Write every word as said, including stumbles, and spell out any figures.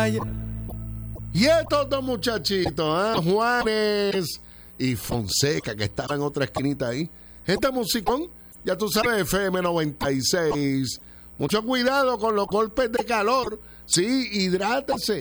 Y estos dos muchachitos, ¿eh? Juanes y Fonseca, que estaban en otra esquinita ahí. Este musicón, ya tú sabes, F M noventa y seis. Mucho cuidado con los golpes de calor. Sí, hidrátese.